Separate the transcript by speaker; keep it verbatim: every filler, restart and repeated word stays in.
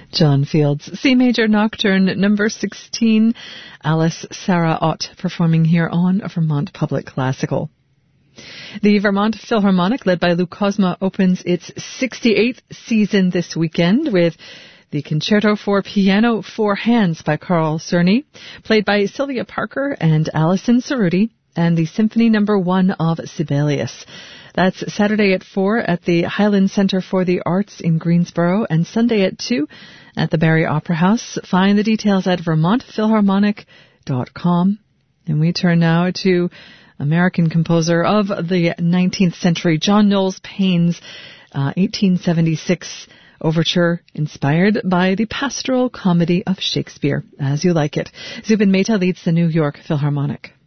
Speaker 1: John Field's C Major Nocturne number sixteen, Alice Sarah Ott performing here on Vermont Public Classical. The Vermont Philharmonic, led by Lou Cosma, opens its sixty-eighth season this weekend with the Concerto for Piano Four Hands by Carl Czerny, played by Sylvia Parker and Alison Cerruti, and the Symphony number one of Sibelius. That's Saturday at four at the Highland Center for the Arts in Greensboro, and Sunday at two at the Barrie Opera House. Find the details at vermont philharmonic dot com. And we turn now to American composer of the nineteenth century, John Knowles Payne's uh, eighteen seventy-six overture, inspired by the pastoral comedy of Shakespeare. As You Like It. Zubin Mehta leads the New York Philharmonic.